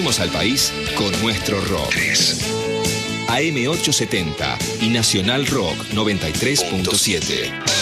Movemos al país con nuestro rock. AM870 y Nacional Rock 93.7.